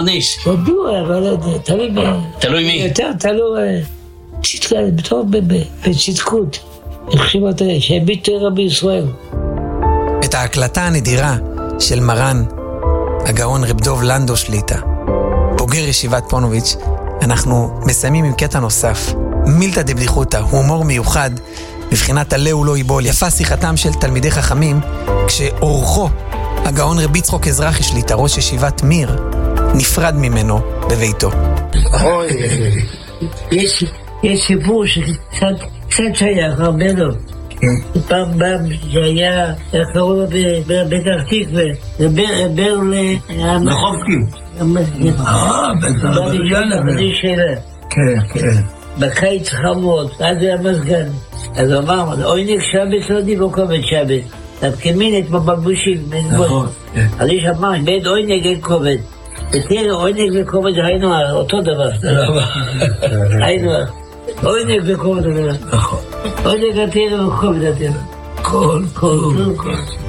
מכניס? ידוע, אבל תלוי מי? יותר תלוי בצדקות. אני חושב שהביט תורה בישראל. את ההקלטה הנדירה של מרן, הגאון רב דוב לנדו שליטה, בוגר ישיבת פונוביץ', אנחנו מסיימים עם קטע נוסף. מילתא דבדיחותא, הומור מיוחד, בבחינת עלה ולא ייבול. יפה שיחתם של תלמידי חכמים, כשאורחו, הגאון רב יצחק אזרחי שליטה, ראש ישיבת מיר, נפרד ממנו בביתו. יש סיפור שקצת שייך, הרבה לא. פעם שהיה קרוב בפתח תקווה, דבר לחופקים. בלי שאלה. כן. בקיץ חמוד, אז היה מזגן. אז הוא אמר, עונג שבת לא דיבו כובד שבת. תפקימין את מבלבושים. נכון. אז יש אמר, בין עונג אין כובד. ותראה, עונג וכובד היינו אותו דבר. היינו עונג וכובד. נכון. עונג התראה וכובד התראה. כל.